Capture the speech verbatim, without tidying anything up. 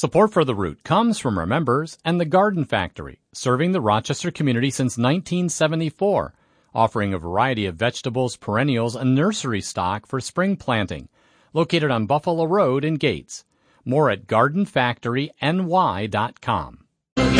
Support for The Root comes from our members and the Garden Factory, serving the Rochester community since nineteen seventy-four, offering a variety of vegetables, perennials, and nursery stock for spring planting. Located on Buffalo Road in Gates. More at garden factory n y dot com.